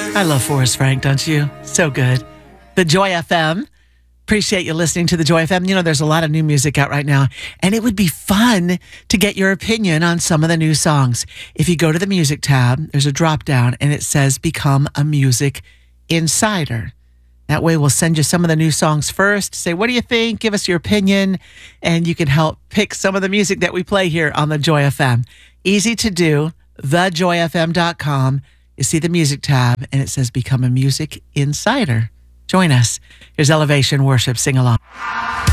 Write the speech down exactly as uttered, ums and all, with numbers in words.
I love Forrest Frank, don't you? So good. The Joy F M. Appreciate you listening to the Joy F M. You know, there's a lot of new music out right now, and it would be fun to get your opinion on some of the new songs. If you go to the music tab, there's a drop down, and it says Become a Music Insider. That way we'll send you some of the new songs first. Say, what do you think? Give us your opinion, and you can help pick some of the music that we play here on the Joy F M. Easy to do, the joy f m dot com. You see the music tab, and it says Become a Music Insider. Join us. Here's Elevation Worship Sing Along.